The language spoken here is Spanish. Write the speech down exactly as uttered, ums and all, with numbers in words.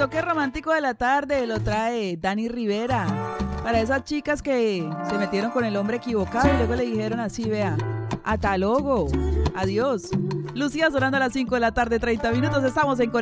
toque romántico de la tarde lo trae Dani Rivera. Para esas chicas que se metieron con el hombre equivocado y luego le dijeron así, vea, hasta luego, adiós. Lucía sonando a las cinco de la tarde, treinta minutos, estamos en Conexión.